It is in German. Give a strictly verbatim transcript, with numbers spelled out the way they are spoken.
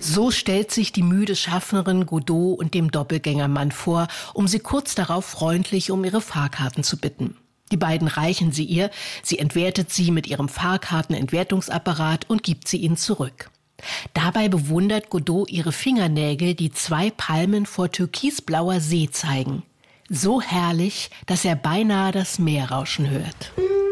So stellt sich die müde Schaffnerin Godot und dem Doppelgängermann vor, um sie kurz darauf freundlich um ihre Fahrkarten zu bitten. Die beiden reichen sie ihr, sie entwertet sie mit ihrem Fahrkartenentwertungsapparat und gibt sie ihnen zurück. Dabei bewundert Godot ihre Fingernägel, die zwei Palmen vor türkisblauer See zeigen. So herrlich, dass er beinahe das Meer rauschen hört.